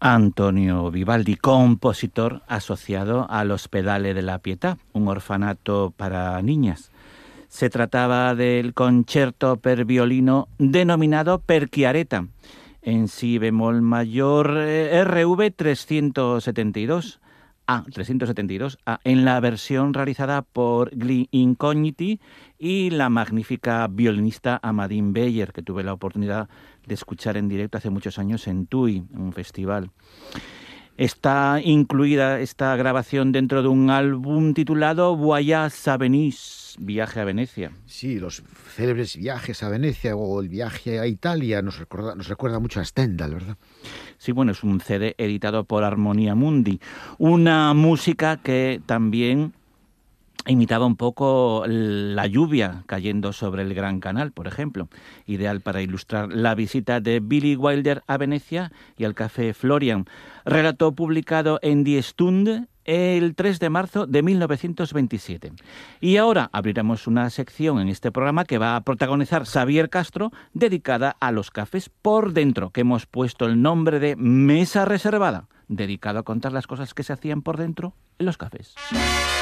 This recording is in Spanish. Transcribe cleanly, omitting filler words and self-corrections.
Antonio Vivaldi, compositor asociado al Ospedale de la Pietà, un orfanato para niñas. Se trataba del concerto per violino denominado per Chiaretta, en si bemol mayor RV 372. 372 en la versión realizada por Gli Incogniti y la magnífica violinista Amadine Beyer, que tuve la oportunidad de escuchar en directo hace muchos años en Tui, un festival. Está incluida esta grabación dentro de un álbum titulado Voyage à Venise, Viaje a Venecia. Sí, los célebres viajes a Venecia o el viaje a Italia nos recuerda mucho a Stendhal, ¿verdad? Sí, bueno, es un CD editado por Harmonia Mundi. Una música que también imitaba un poco la lluvia cayendo sobre el Gran Canal, por ejemplo. Ideal para ilustrar la visita de Billy Wilder a Venecia y al Café Florian. Relato publicado en Die Stunde el 3 de marzo de 1927. Y ahora abriremos una sección en este programa que va a protagonizar Xavier Castro, dedicada a los cafés por dentro, que hemos puesto el nombre de Mesa Reservada, dedicado a contar las cosas que se hacían por dentro en los cafés.